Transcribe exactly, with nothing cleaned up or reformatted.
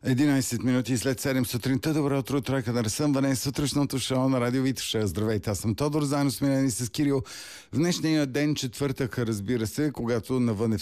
единайсет минути след седем сутринта. Добро утро, тройка на разсъмване. Сутрешното шоу на Радио Витоша. Здравейте, аз съм Тодор, заедно с мен и с Кирил. В днешния ден, четвъртък, разбира се, когато навън е